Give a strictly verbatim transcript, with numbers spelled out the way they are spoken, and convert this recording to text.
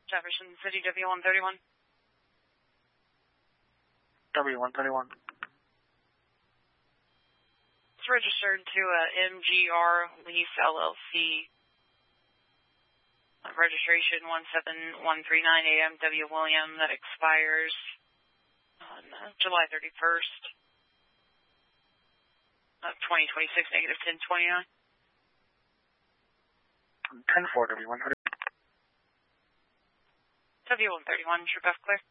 Jefferson City, W one thirty-one. W one thirty-one. It's registered to a M G R Lease L L C. Uh, registration one seven one three nine A M W William that expires on uh, July thirty-first of twenty twenty-six, negative ten twenty-nine. ten four W one thirty-one. W one thirty-one, trip F clear.